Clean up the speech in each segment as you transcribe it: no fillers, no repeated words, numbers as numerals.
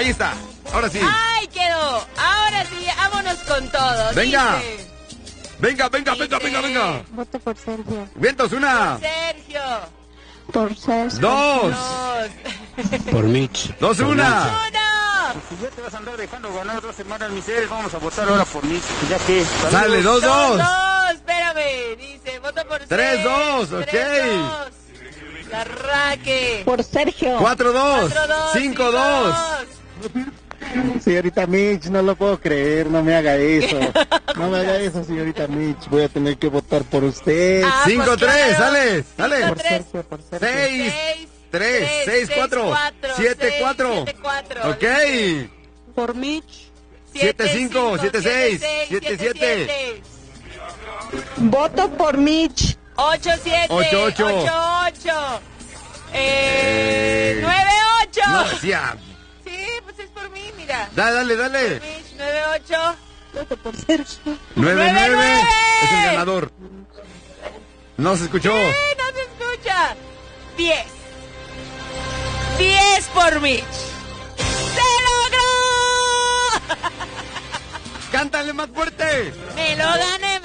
Ahí está. Ahora sí. ¡Ay, quedó! Ahora sí, vámonos con todo. Venga. Dice. Venga. Voto por Sergio. Vientos, una. Sergio. Por Sergio. Dos. Por Mitch. Dos, una. ¡Uno! Si ya te vas a andar dejando ganar 2 semanas, Michelle, vamos a votar ahora por Mitch. Ya que. Sale, dos. Dos, espérame. Dice, voto por Tres, Sergio. dos, ok. 3-2. La raque. Por Sergio. 4-2. 5-2. Señorita Mitch, no lo puedo creer, no me haga eso. No me haga eso, señorita Mitch. Voy a tener que votar por usted. 5-3, claro. sale. 5-3. Por Sergio. 6, 4, 7, 4. 7-4. Ok. Por Mitch. 7-5, 7-6, 7-7. Voto por Mitch. 8-7. 8-8. 8-8. 9-8. No, decía. Sí, pues es por mí, mira. Dale. Mitch, 9-8. Voto por Sergio. 9-9. Es el ganador. No se escuchó. No se escucha. 10. 10 por Mitch. ¡Se logró! Cántale más fuerte. Me lo gané.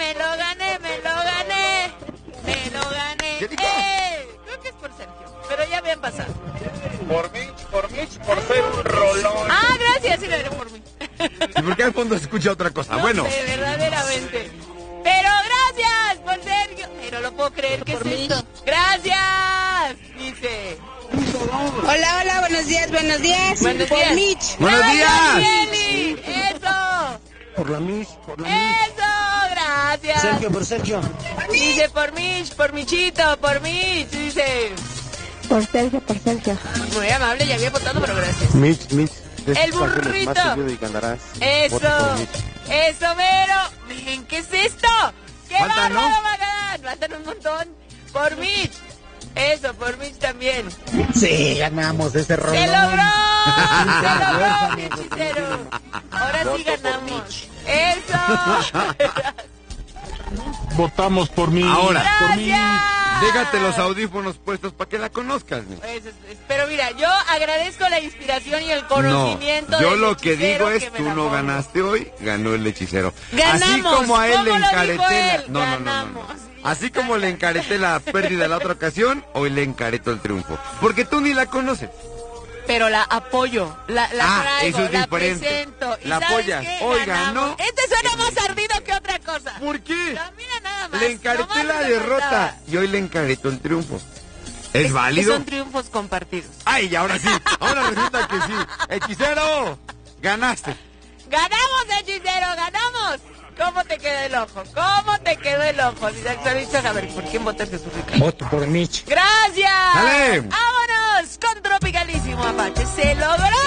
¿Qué dijo? Creo que es por Sergio, pero ya habían pasado. Por Mitch, por ser un rolón. Ah, gracias, sí lo haré por mí. ¿Y por qué al fondo se escucha otra cosa? No Bueno. sé, verdaderamente. Pero gracias por Sergio. Pero no puedo creer que es esto. Gracias, dice. Hola, buenos días. Buenos días. Por Mitch. Buenos días. Yeli! ¡Eso! Por la Mitch. ¡Eso! ¡Gracias! Por Sergio. Dice por Mitch, por Michito, por Mitch. Dice. Por Sergio. Muy amable, ya había votado, pero gracias. Mitch. El burrito. Eso, mero. Miren, ¿qué es esto? ¡Qué Faltan, bárbaro, ¿no? Magadán! Faltan un montón. Por Mitch. Eso, por Mitch también. Sí, ganamos ese rolón. ¡Se logró! ¡Se logró, mi hechicero! Ahora sí ganamos. ¡Eso! Votamos por Mitch. Ahora. ¡Gracias! Déjate los audífonos puestos para que la conozcas. Pero mira, yo agradezco la inspiración y el conocimiento. Yo del lo que hechicero digo es, que me tú la no pone. ganaste hoy, ganó el hechicero. Ganamos. Así como a él le ¿Cómo lo dijo encareté él? Ganamos. Así como le encareté la pérdida la otra ocasión, hoy le encareto el triunfo. Porque tú ni la conoces. Pero la apoyo, la traigo, eso es la diferente. presento. ¿Y La sabes apoyas. qué? Hoy Ganamos. ganó. Este suena más ardido que otra cosa. ¿Por qué? No, mira nada más. Le encareté nomás la le derrota faltaba. y hoy le encareto el triunfo. ¿Es Que válido? son triunfos compartidos. Ay, y ahora sí. Ahora resulta que sí. Hechicero, ganaste. ¡Ganamos, hechicero! ¡Ganamos! ¿Cómo te quedó el ojo? ¿Cómo te quedó el ojo? Dice Axel, a ver, ¿por quién votas, Jesús Ricardo? Voto por Mitch. ¡Gracias! ¡Dale! ¡Vámonos! Con Tropicalísimo, Apache. ¡Se logró!